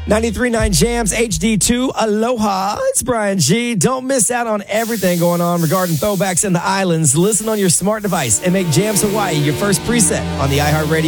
93.9 Jams HD2 Aloha. It's Brian G. Don't miss out on everything going on regarding throwbacks in the islands. Listen on your smart device and make Jams Hawaii your first preset on the iHeartRadio